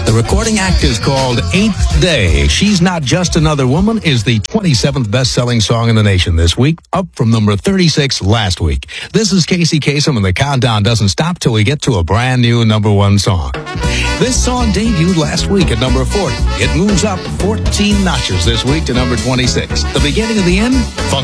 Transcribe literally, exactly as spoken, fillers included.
The recording act is called Eighth Day. She's Not Just Another Woman is the twenty-seventh best-selling song in the nation this week, up from number thirty-six last week. This is Casey Kasem, and the countdown doesn't stop till we get to a brand new number one song. This song debuted last week at number forty. It moves up fourteen notches this week to number twenty-six. The beginning of the end? Funk